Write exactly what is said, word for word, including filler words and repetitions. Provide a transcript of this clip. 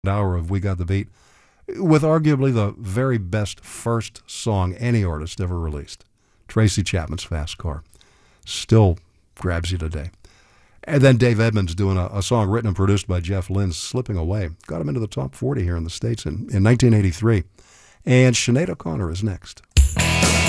hour of We Got the Beat with arguably the very best first song any artist ever released. Tracy Chapman's Fast Car. Still grabs you today. And then Dave Edmunds doing a, a song written and produced by Jeff Lynne, Slipping Away. Got him into the top forty here in the States in, in nineteen eighty-three. And Sinead O'Connor is next.